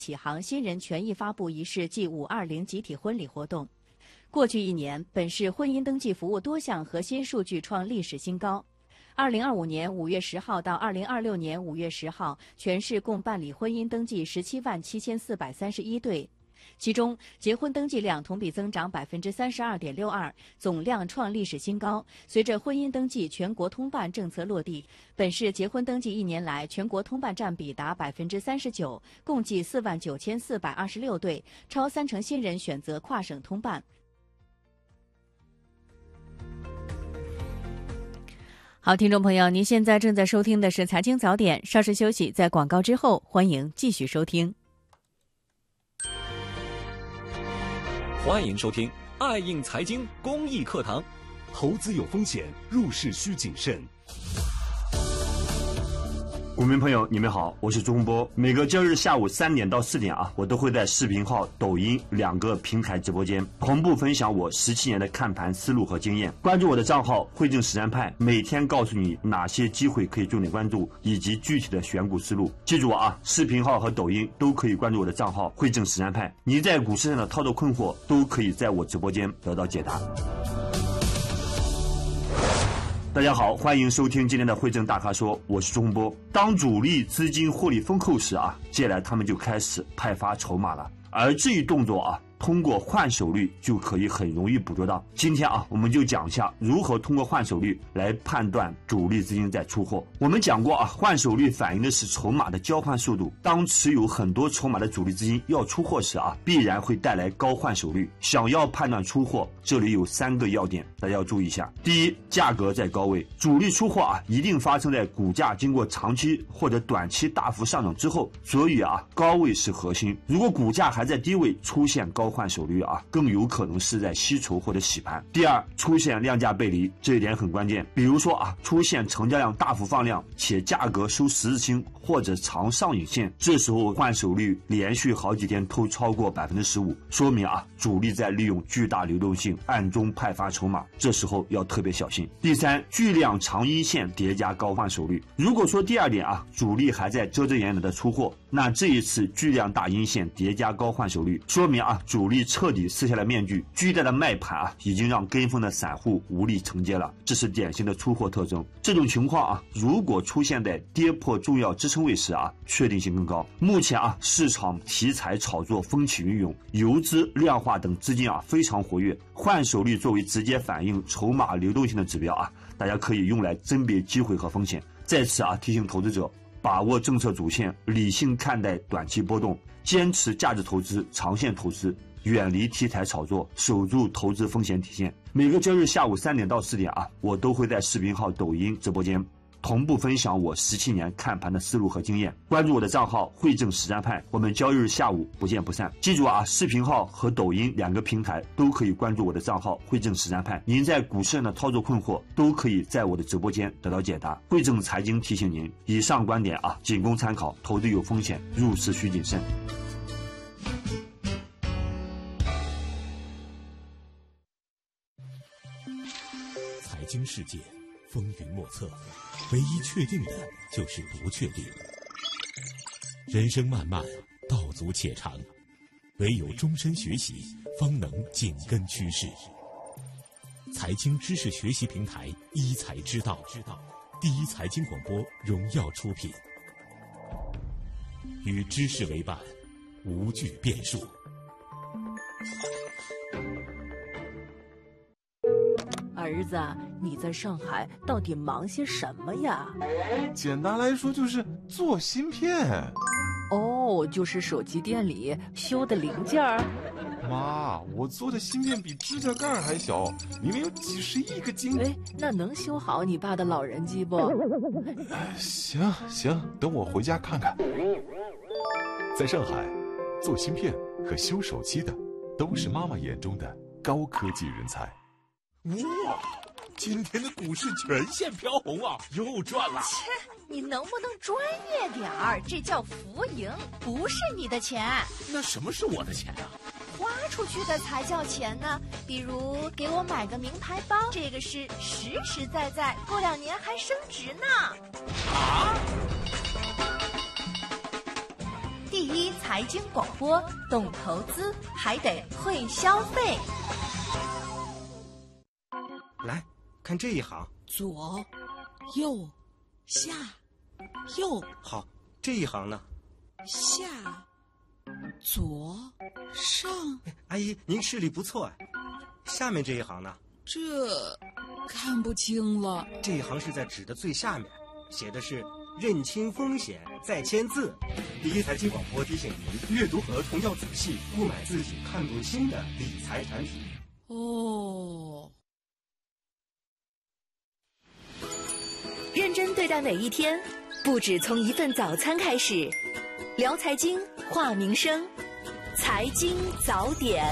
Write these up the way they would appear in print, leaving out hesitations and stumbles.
启航新人权益发布仪式暨520集体婚礼活动。过去1年，本市婚姻登记服务多项核心数据创历史新高。2025年5月10号到2026年5月10号，全市共办理婚姻登记177431对。其中，结婚登记量同比增长32.62%，总量创历史新高。随着婚姻登记全国通办政策落地，本市结婚登记1年来全国通办占比达39%，共计49426对，超30%新人选择跨省通办。好，听众朋友，您现在正在收听的是财经早点，稍事休息，在广告之后，欢迎继续收听。 欢迎收听爱应财经公益课堂。 投资有风险，入市需谨慎。股民朋友，你们好，我是钟波。每个周日下午3点到4点我都会在视频号、抖音2个平台直播间同步分享我17年的看盘思路和经验。关注我的账号汇正实战派，每天告诉你哪些机会可以重点关注，以及具体的选股思路。记住视频号和抖音都可以关注我的账号汇正实战派。您在股市上的操作困惑，都可以在我直播间得到解答。大家好，欢迎收听今天的汇正大咖说，我是钟波。当主力资金获利丰厚时接下来他们就开始派发筹码了，而这一动作通过换手率就可以很容易捕捉到。今天我们就讲一下如何通过换手率来判断主力资金在出货。我们讲过换手率反映的是筹码的交换速度。当持有很多筹码的主力资金要出货时必然会带来高换手率。想要判断出货，这里有3个要点，大家要注意一下。第一，价格在高位，主力出货一定发生在股价经过长期或者短期大幅上涨之后，所以高位是核心。如果股价还在低位出现高换手率更有可能是在吸筹或者洗盘。第二，出现量价背离，这一点很关键。比如说出现成交量大幅放量，且价格收十字星或者长上影线，这时候换手率连续好几天都超过15%，说明主力在利用巨大流动性暗中派发筹码，这时候要特别小心。第三，巨量长阴线叠加高换手率。如果说第二点主力还在遮遮掩掩的出货，那这一次巨量大阴线叠加高换手率，说明主力彻底撕下了面具，巨大的卖盘已经让跟风的散户无力承接了，这是典型的出货特征。这种情况如果出现在跌破重要支撑位时确定性更高。目前市场题材炒作风起云涌，游资、量化等资金非常活跃，换手率作为直接反映筹码流动性的指标大家可以用来甄别机会和风险。在此提醒投资者，把握政策主线，理性看待短期波动，坚持价值投资、长线投资，远离题材炒作，守住投资风险底线。每个周日下午3点到4点我都会在视频号、抖音直播间同步分享我17年看盘的思路和经验。关注我的账号汇正实战派，我们交易日下午不见不散。记住视频号和抖音2个平台都可以关注我的账号汇正实战派。您在股市上的操作困惑，都可以在我的直播间得到解答。汇正财经提醒您，以上观点仅供参考，投资有风险，入市需谨慎。 财经世界风云莫测，唯一确定的就是不确定。人生漫漫，道阻且长，唯有终身学习，方能紧跟趋势。财经知识学习平台一财之道，第一财经广播荣耀出品，与知识为伴，无惧变数。 儿子，你在上海到底忙些什么呀？ 简单来说就是做芯片。 哦，就是手机店里修的零件儿。 妈，我做的芯片比指甲盖还小，里面有几十亿个晶。 那能修好你爸的老人机不？ 行，等我回家看看。 在上海，做芯片和修手机的都是妈妈眼中的高科技人才。 哇，今天的股市全线飘红又赚了。 切，你能不能专业点儿？这叫浮盈，不是你的钱。 那什么是我的钱花出去的才叫钱呢。比如给我买个名牌包，这个是实实在在，过2年还升值呢。 啊！ 第第一财经广播，懂投资还得会消费。 来看这一行， 左、右、下、右。 好，这一行呢？ 下、左、上。 阿姨，您视力不错啊。下面这一行呢？ 这看不清了。 这一行是在纸的最下面，写的是认清风险再签字。第一财经广播提醒您，阅读和同要仔细，不买自己看不清的理财产品。 哦。 认真对待每一天，不止从一份早餐开始。聊财经，话民生，财经早点。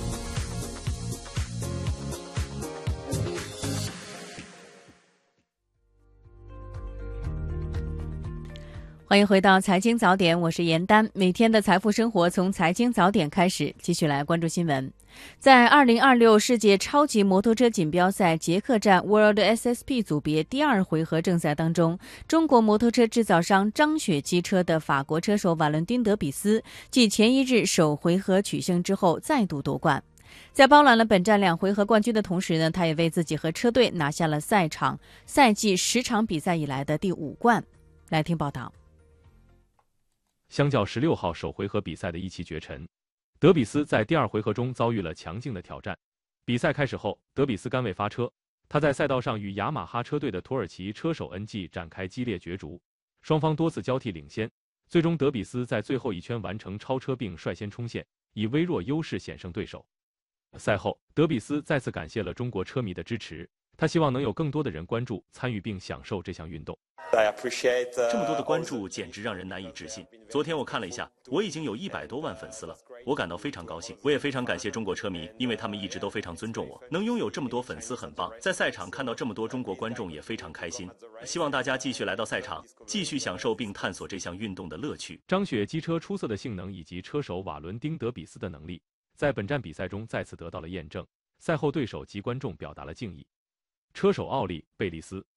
欢迎回到财经早点，我是严丹。每天的财富生活从财经早点开始，继续来关注新闻。在2026世界超级摩托车锦标赛捷克站 World SSP 组别第2回合正赛当中，中国摩托车制造商张雪机车的法国车手瓦伦丁·德比斯继前一日首回合取胜之后再度夺冠。在包揽了本站2回合冠军的同时呢，他也为自己和车队拿下了赛季10场比赛以来的第5冠。来听报道。 相较16号首回合比赛的一骑绝尘，德比斯在第2回合中遭遇了强劲的挑战。比赛开始后，德比斯甘位发车，他在赛道上与雅马哈车队的土耳其车手恩季展开激烈角逐，双方多次交替领先，最终德比斯在最后一圈完成超车并率先冲线，以微弱优势险胜对手。赛后，德比斯再次感谢了中国车迷的支持，他希望能有更多的人关注、参与并享受这项运动。 这么多的关注简直让人难以置信。昨天我看了一下，我已经有100多万粉丝了，我感到非常高兴。我也非常感谢中国车迷，因为他们一直都非常尊重我。能拥有这么多粉丝很棒，在赛场看到这么多中国观众也非常开心。希望大家继续来到赛场，继续享受并探索这项运动的乐趣。 张雪机车出色的性能以及车手瓦伦丁·德比斯的能力，在本站比赛中再次得到了验证。赛后对手及观众表达了敬意。车手奥利·贝利斯。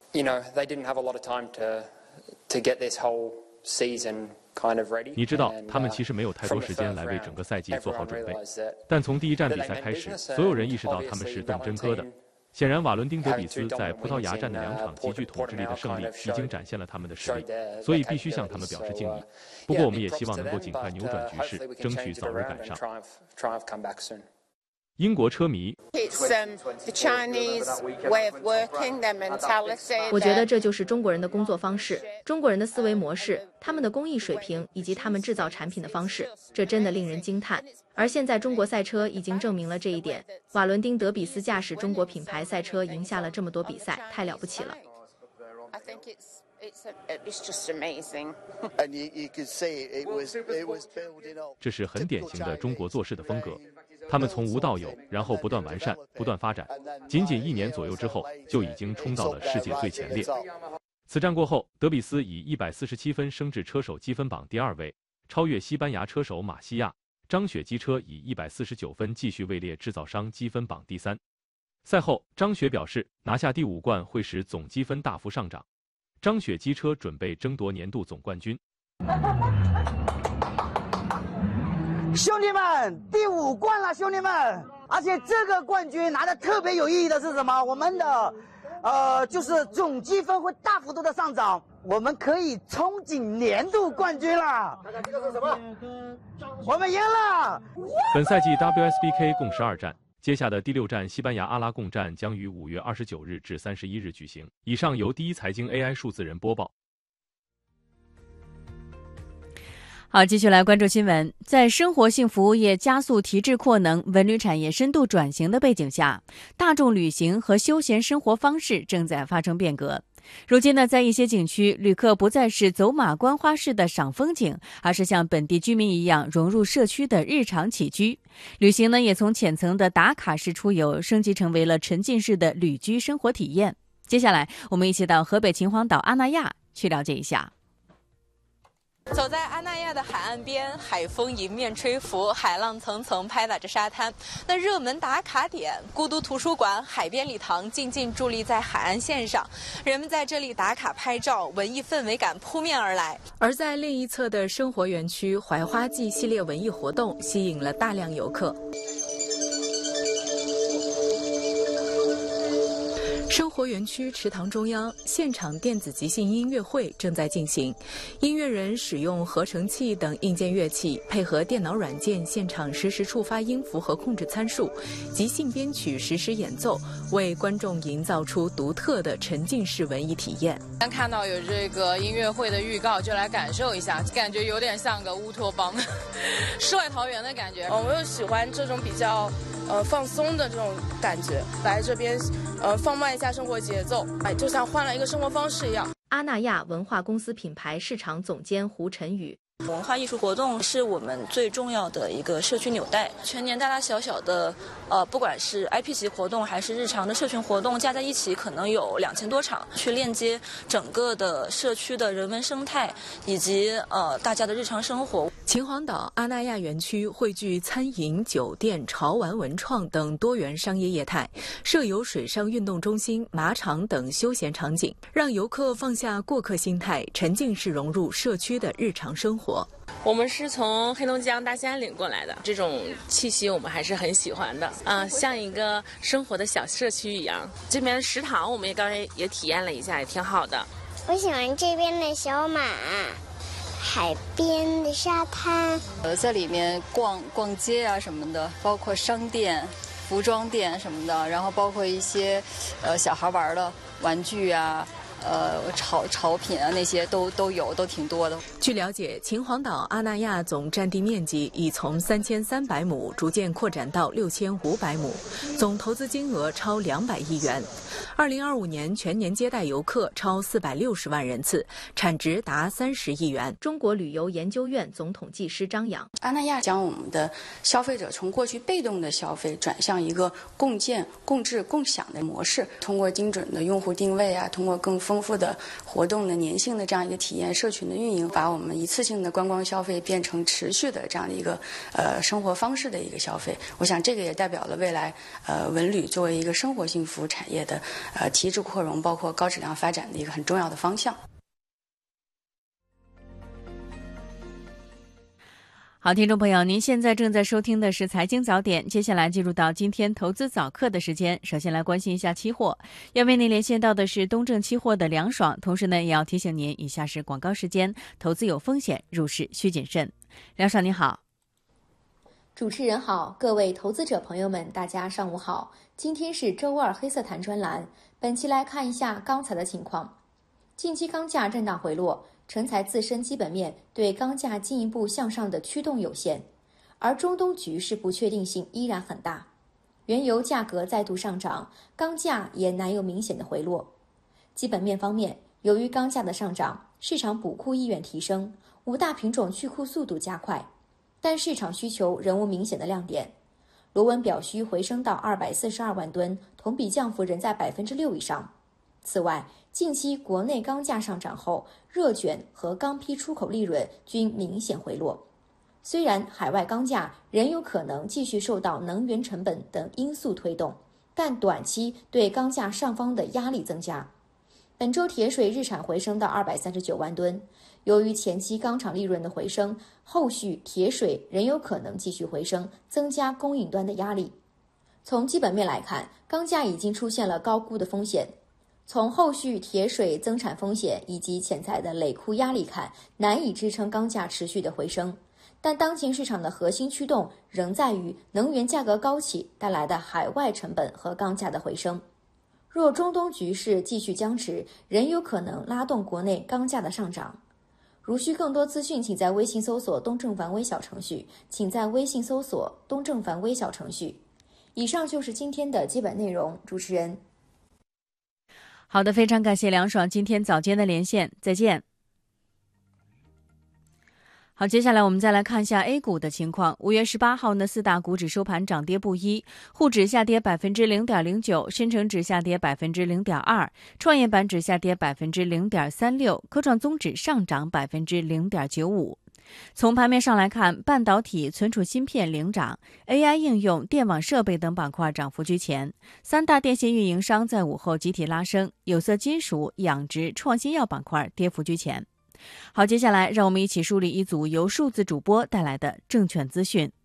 你知道，他们其实没有太多时间来为整个赛季做好准备，但从第一站比赛开始，所有人意识到他们是动真戈的。显然，瓦伦丁·德比斯在葡萄牙站的2场极具统治力的胜利已经展现了他们的实力，所以必须向他们表示敬意。不过，我们也希望能够尽快扭转局势，争取早日赶上。英国车迷， 我觉得这就是中国人的工作方式，中国人的思维模式，他们的工艺水平以及他们制造产品的方式，这真的令人惊叹。而现在中国赛车已经证明了这一点，瓦伦丁·德比斯驾驶中国品牌赛车赢下了这么多比赛，太了不起了。 这是很典型的中国做事的风格。他们从无到有，然后不断完善、不断发展，仅仅1年左右之后，就已经冲到了世界最前列。此战过后，德比斯以147分升至车手积分榜第2位，超越西班牙车手马西亚。张雪机车以149分继续位列制造商积分榜第3。赛后，张雪表示，拿下第5冠会使总积分大幅上涨。张雪机车准备争夺年度总冠军。 兄弟们，第5冠了，兄弟们！而且这个冠军拿的特别有意义的是什么？我们的就是总积分会大幅度的上涨，我们可以憧憬年度冠军了。大家知道是什么？我们赢了！ 本赛季 WSBK 共12站，接下的第6站西班牙阿拉贡站将于5月29日至31日举行。以上由第一财经 AI 数字人播报。 好，继续来关注新闻。在生活性服务业加速提质扩能、文旅产业深度转型的背景下，大众旅行和休闲生活方式正在发生变革。如今呢，在一些景区，旅客不再是走马观花式的赏风景，而是像本地居民一样融入社区的日常起居。旅行呢，也从浅层的打卡式出游升级成为了沉浸式的旅居生活体验。接下来，我们一起到河北秦皇岛阿那亚去了解一下。 走在阿那亚的海岸边，海风迎面吹拂，海浪层层拍打着沙滩。那热门打卡点孤独图书馆、海边礼堂静静伫立在海岸线上，人们在这里打卡拍照，文艺氛围感扑面而来。 而在另一侧的生活园区，槐花季系列文艺活动吸引了大量游客。生活园区池塘中央，现场电子即兴音乐会正在进行。音乐人使用合成器等硬件乐器，配合电脑软件，现场实时触发音符和控制参数，即兴编曲，实时演奏，为观众营造出独特的沉浸式文艺体验。 刚看到有这个音乐会的预告，就来感受一下，感觉有点像个乌托邦、世外桃源的感觉。 我又喜欢这种比较放松的这种感觉，来这边放慢一下生活节奏，就像换了一个生活方式一样。 阿那亚文化公司品牌市场总监胡晨宇。 文化艺术活动是我们最重要的一个社区纽带，全年大大小小的，不管是 IP 级活动还是日常的社群活动，加在一起可能有2000多场，去链接整个的社区的人文生态以及大家的日常生活。 秦皇岛阿那亚园区汇聚餐饮、酒店、潮玩、文创等多元商业业态，设有水上运动中心、马场等休闲场景，让游客放下过客心态，沉浸式融入社区的日常生活。 我们是从黑龙江大兴安岭过来的，这种气息我们还是很喜欢的像一个生活的小社区一样。这边的食堂我们也刚才也体验了一下，也挺好的。 我喜欢这边的小马，海边的沙滩， 在里面逛街啊什么的，包括商店、服装店什么的，然后包括一些小孩玩的玩具啊。潮品啊，那些都有，都挺多的。 据了解，秦皇岛阿那亚总占地面积已从3300亩逐渐扩展到6500亩，总投资金额超200亿元。2025年全年接待游客超460万人次，产值达30亿元。 中国旅游研究院总统技师张扬。 阿那亚将我们的消费者从过去被动的消费转向一个共建、共治、共享的模式，通过精准的用户定位啊，通过更丰富的活动的粘性的这样一个体验，社群的运营，把我们一次性的观光消费变成持续的这样的一个生活方式的一个消费。我想这个也代表了未来文旅作为一个生活性服务产业的提质扩容，包括高质量发展的一个很重要的方向。 好，听众朋友，您现在正在收听的是财经早点，接下来进入到今天投资早课的时间。首先来关心一下期货，要为您连线到的是东证期货的梁爽，同时呢也要提醒您，以下是广告时间，投资有风险，入市需谨慎。梁爽你好。 主持人好，各位投资者朋友们，大家上午好。今天是周二黑色谈专栏，本期来看一下钢材的情况。近期钢价震荡回落，成材自身基本面对钢价进一步向上的驱动有限，而中东局势不确定性依然很大。原油价格再度上涨，钢价也难有明显的回落。基本面方面，由于钢价的上涨，市场补库意愿提升，五大品种去库速度加快，但市场需求仍无明显的亮点。螺纹表需回升到242万吨，同比降幅仍在6%以上。此外，近期国内钢价上涨后，热卷和钢坯出口利润均明显回落。虽然海外钢价仍有可能继续受到能源成本等因素推动，但短期对钢价上方的压力增加。本周铁水日产回升到239万吨，由于前期钢厂利润的回升，后续铁水仍有可能继续回升，增加供应端的压力。从基本面来看，钢价已经出现了高估的风险。从后续铁水增产风险以及潜在的累库压力看，难以支撑钢价持续的回升。但当前市场的核心驱动仍在于能源价格高企带来的海外成本和钢价的回升。若中东局势继续僵持，仍有可能拉动国内钢价的上涨。如需更多资讯，请在微信搜索东正凡微小程序，以上就是今天的基本内容，主持人。 好的，非常感谢梁爽今天早间的连线，再见。 好，接下来我们再来看一下 A 股的情况。5月18号呢，四大股指收盘涨跌不一，沪指下跌 0.09%， 深成指下跌 0.02%， 创业板指下跌 0.36%， 科创综指上涨 0.95%。从盘面上来看，半导体、存储芯片领涨， AI 应用、电网设备等板块涨幅居前。三大电信运营商在午后集体拉升，有色金属、养殖、创新药板块跌幅居前。好，接下来让我们一起梳理一组由数字主播带来的证券资讯。